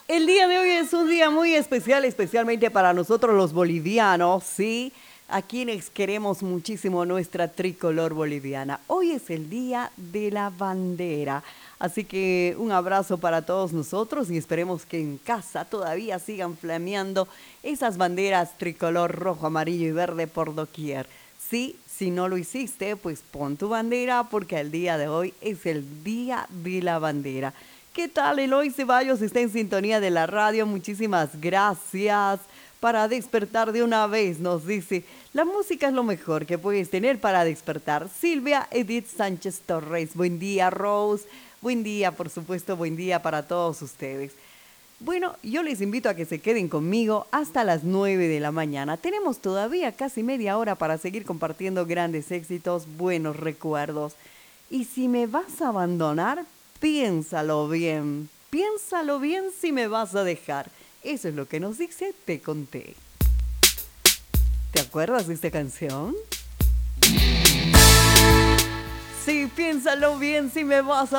El día de hoy es un día muy especial, especialmente para nosotros los bolivianos, ¿sí? A quienes queremos muchísimo nuestra tricolor boliviana. Hoy es el día de la bandera, así que un abrazo para todos nosotros y esperemos que en casa todavía sigan flameando esas banderas tricolor rojo, amarillo y verde por doquier. Sí, si no lo hiciste, pues pon tu bandera porque el día de hoy es el día de la bandera. ¿Qué tal? Eloy Ceballos está en sintonía de la radio. Muchísimas gracias. Para despertar de una vez, nos dice, la música es lo mejor que puedes tener para despertar. Silvia Edith Sánchez Torres. Buen día, Rose. Buen día, por supuesto, buen día para todos ustedes. Bueno, yo les invito a que se queden conmigo hasta las 9 de la mañana. Tenemos todavía casi media hora para seguir compartiendo grandes éxitos, buenos recuerdos. Y si me vas a abandonar, piénsalo bien. Piénsalo bien si me vas a dejar. Eso es lo que nos dice Te Conté. ¿Te acuerdas de esta canción? Sí, piénsalo bien si me vas a